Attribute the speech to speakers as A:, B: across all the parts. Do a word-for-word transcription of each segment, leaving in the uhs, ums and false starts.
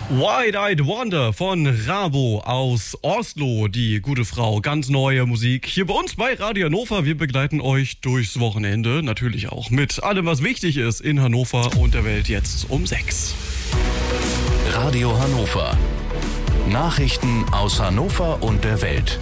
A: Wide-Eyed Wonder von Rabo aus Oslo, die gute Frau, ganz neue Musik hier bei uns bei Radio Hannover. Wir begleiten euch durchs Wochenende, natürlich auch mit allem, was wichtig ist in Hannover und der Welt jetzt um sechs.
B: Radio Hannover. Nachrichten aus Hannover und der Welt.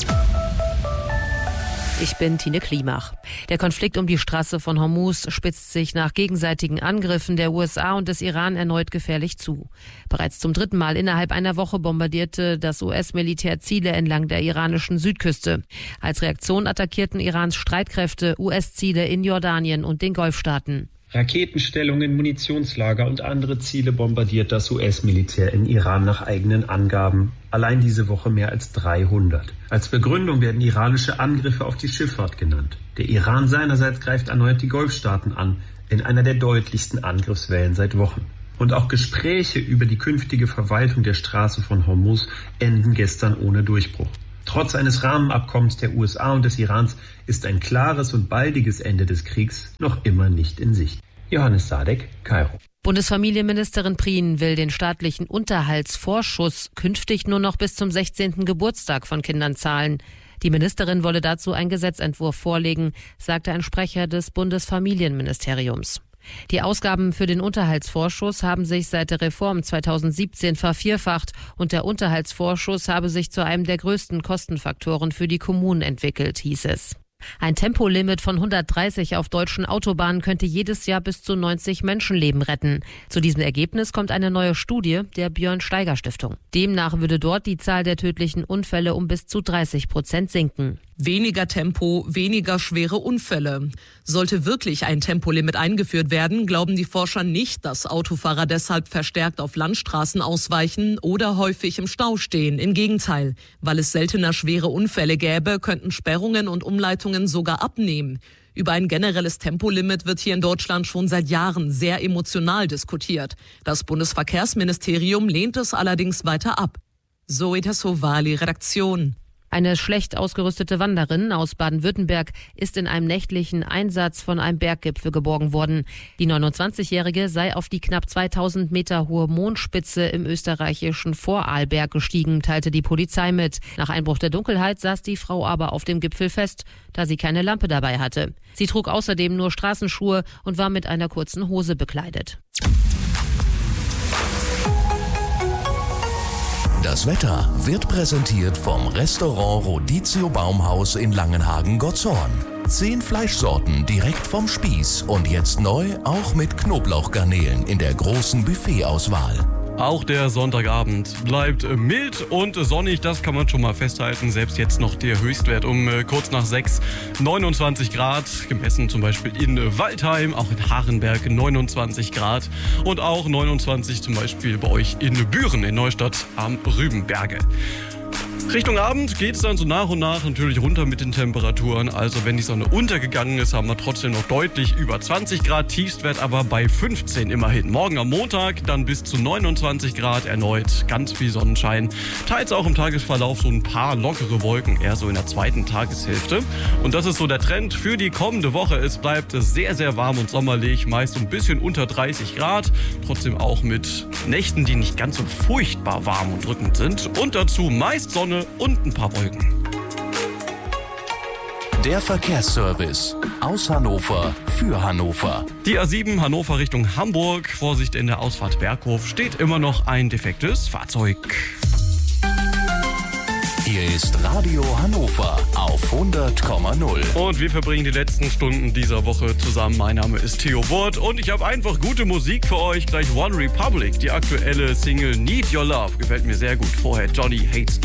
C: Ich bin Tine Klimach. Der Konflikt um die Straße von Hormuz spitzt sich nach gegenseitigen Angriffen der U S A und des Iran erneut gefährlich zu. Bereits zum dritten Mal innerhalb einer Woche bombardierte das U S-Militär Ziele entlang der iranischen Südküste. Als Reaktion attackierten Irans Streitkräfte U S-Ziele in Jordanien und den Golfstaaten.
D: Raketenstellungen, Munitionslager und andere Ziele bombardiert das U S-Militär in Iran nach eigenen Angaben. Allein diese Woche mehr als dreihundert. Als Begründung werden iranische Angriffe auf die Schifffahrt genannt. Der Iran seinerseits greift erneut die Golfstaaten an, in einer der deutlichsten Angriffswellen seit Wochen. Und auch Gespräche über die künftige Verwaltung der Straße von Hormuz enden gestern ohne Durchbruch. Trotz eines Rahmenabkommens der U S A und des Irans ist ein klares und baldiges Ende des Kriegs noch immer nicht in Sicht. Johannes Sadek, Kairo.
C: Bundesfamilienministerin Prien will den staatlichen Unterhaltsvorschuss künftig nur noch bis zum sechzehnten Geburtstag von Kindern zahlen. Die Ministerin wolle dazu einen Gesetzentwurf vorlegen, sagte ein Sprecher des Bundesfamilienministeriums. Die Ausgaben für den Unterhaltsvorschuss haben sich seit der Reform zweitausendsiebzehn vervierfacht und der Unterhaltsvorschuss habe sich zu einem der größten Kostenfaktoren für die Kommunen entwickelt, hieß es. Ein Tempolimit von hundertdreißig auf deutschen Autobahnen könnte jedes Jahr bis zu neunzig Menschenleben retten. Zu diesem Ergebnis kommt eine neue Studie der Björn-Steiger-Stiftung. Demnach würde dort die Zahl der tödlichen Unfälle um bis zu dreißig Prozent sinken.
E: Weniger Tempo, weniger schwere Unfälle. Sollte wirklich ein Tempolimit eingeführt werden, glauben die Forscher nicht, dass Autofahrer deshalb verstärkt auf Landstraßen ausweichen oder häufig im Stau stehen. Im Gegenteil, weil es seltener schwere Unfälle gäbe, könnten Sperrungen und Umleitungen sogar abnehmen. Über ein generelles Tempolimit wird hier in Deutschland schon seit Jahren sehr emotional diskutiert. Das Bundesverkehrsministerium lehnt es allerdings weiter ab. Zoe Tassovali, Redaktion.
C: Eine schlecht ausgerüstete Wanderin aus Baden-Württemberg ist in einem nächtlichen Einsatz von einem Berggipfel geborgen worden. Die neunundzwanzigjährige sei auf die knapp zweitausend Meter hohe Mondspitze im österreichischen Vorarlberg gestiegen, teilte die Polizei mit. Nach Einbruch der Dunkelheit saß die Frau aber auf dem Gipfel fest, da sie keine Lampe dabei hatte. Sie trug außerdem nur Straßenschuhe und war mit einer kurzen Hose bekleidet.
B: Das Wetter wird präsentiert vom Restaurant Rodizio Baumhaus in Langenhagen-Gottshorn. Zehn Fleischsorten direkt vom Spieß und jetzt neu auch mit Knoblauchgarnelen in der großen Buffetauswahl.
A: Auch der Sonntagabend bleibt mild und sonnig, das kann man schon mal festhalten. Selbst jetzt noch der Höchstwert um äh, kurz nach sechs, neunundzwanzig Grad, gemessen zum Beispiel in Waldheim, auch in Harenberg neunundzwanzig Grad und auch neunundzwanzig zum Beispiel bei euch in Büren in Neustadt am Rübenberge. Richtung Abend geht es dann so nach und nach natürlich runter mit den Temperaturen. Also wenn die Sonne untergegangen ist, haben wir trotzdem noch deutlich über zwanzig Grad. Tiefstwert aber bei fünfzehn immerhin. Morgen am Montag dann bis zu neunundzwanzig Grad erneut. Ganz viel Sonnenschein. Teils auch im Tagesverlauf so ein paar lockere Wolken, eher so in der zweiten Tageshälfte. Und das ist so der Trend für die kommende Woche. Es bleibt sehr, sehr warm und sommerlich. Meist ein bisschen unter dreißig Grad. Trotzdem auch mit Nächten, die nicht ganz so furchtbar warm und drückend sind. Und dazu meist Sonne und ein paar Wolken.
B: Der Verkehrsservice aus Hannover für Hannover.
A: Die A sieben Hannover Richtung Hamburg. Vorsicht in der Ausfahrt Berghof. Steht immer noch ein defektes Fahrzeug.
B: Hier ist Radio Hannover auf hundert Komma null.
A: Und wir verbringen die letzten Stunden dieser Woche zusammen. Mein Name ist Theo Wurt und ich habe einfach gute Musik für euch. Gleich One Republic, die aktuelle Single Need Your Love. Gefällt mir sehr gut. Vorher Johnny Hates